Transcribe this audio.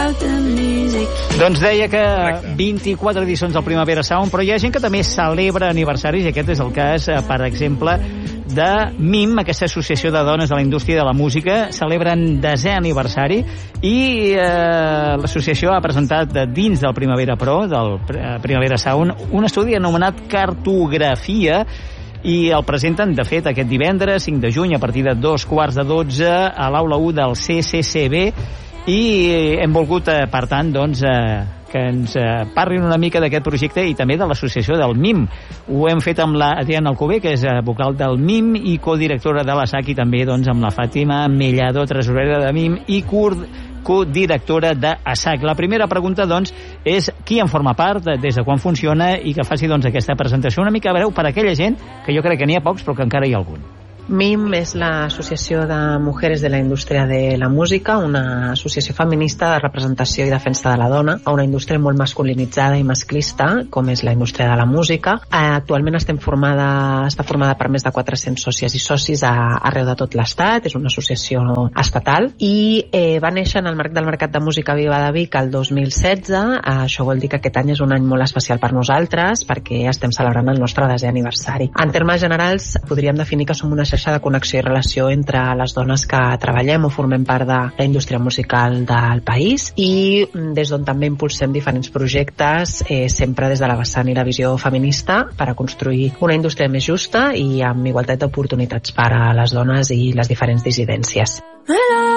Doncs deia que 24 edicions del Primavera Sound, però hi ha gent que també celebra aniversaris, i aquest és el cas, per exemple, de MIM, aquesta associació de dones de la indústria de la música. Celebren 10è aniversari i l'associació ha presentat dins del Primavera Pro, del Primavera Sound, un estudi anomenat Cartografia, i el presenten, de fet, aquest divendres 5 de juny a partir de 2:15 a l'aula 1 del CCCB, i hem volgut, per tant, doncs, que ens parlin una mica d'aquest projecte i també de l'associació del MIM. Ho hem fet amb la Adriana Alcover, que és vocal del MIM i codirectora de l'ASAC, i també doncs, amb la Fàtima Mellado, tresorera de MIM i codirectora d'ASAC. La primera pregunta, doncs, és qui en forma part, des de quan funciona, i que faci doncs, aquesta presentació una mica breu per a aquella gent, que jo crec que n'hi ha pocs, però que encara hi ha algun. MIM és l'Associació de Mujeres de la Indústria de la Música, una associació feminista de representació i defensa de la dona a una indústria molt masculinitzada i masclista, com és la indústria de la música. Actualment està formada per més de 400 sòcies i socis arreu de tot l'Estat, és una associació estatal, i va néixer en el marc del Mercat de Música Viva de Vic el 2016. Això vol dir que aquest any és un any molt especial per nosaltres, perquè estem celebrant el nostre 10è aniversari. En termes generals, podríem definir que som una xarxa de connexió i relació entre les dones que treballem o formem part de la indústria musical del país, i des d'on també impulsem diferents projectes, sempre des de la vessant i la visió feminista, per a construir una indústria més justa i amb igualtat d'oportunitats per a les dones i les diferents dissidències.